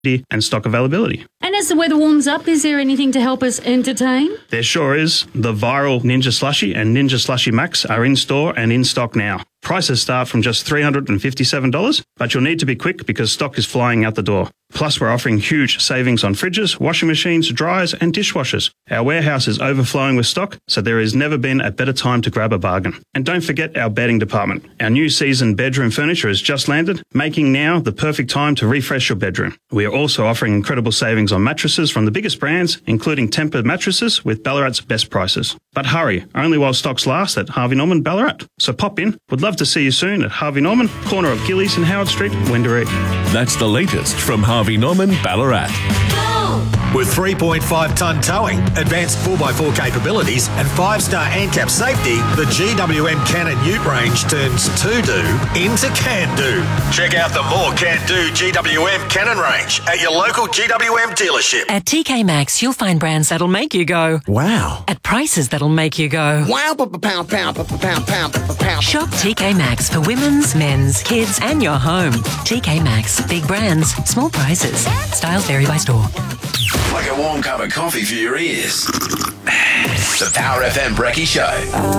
and stock availability. And as the weather warms up, is there anything to help us entertain? There sure is. The viral Ninja Slushie and Ninja Slushie Max are in store and in stock now. Prices start from just $357, but you'll need to be quick because stock is flying out the door. Plus, we're offering huge savings on fridges, washing machines, dryers and dishwashers. Our warehouse is overflowing with stock, so there has never been a better time to grab a bargain. And don't forget our bedding department. Our new season bedroom furniture has just landed, making now the perfect time to refresh your bedroom. We are also offering incredible savings on mattresses from the biggest brands, including Tempur mattresses with Ballarat's best prices. But hurry, only while stocks last at Harvey Norman Ballarat. So pop in. Would love to see you soon at Harvey Norman, corner of Gillies and Howard Street, Wendouree. That's the latest from Harvey Norman Ballarat. With 3.5-tonne towing, advanced 4x4 capabilities and 5-star ANCAP safety, the GWM Cannon Ute range turns to-do into can-do. Check out the more can-do GWM Cannon range at your local GWM dealership. At TK Maxx, you'll find brands that'll make you go, wow. At prices that'll make you go, wow, pound, pound. Shop TK Maxx for women's, men's, kids and your home. TK Maxx. Big brands, small prices. Styles vary by store. Like a warm cup of coffee for your ears. The Power FM Brekkie Show.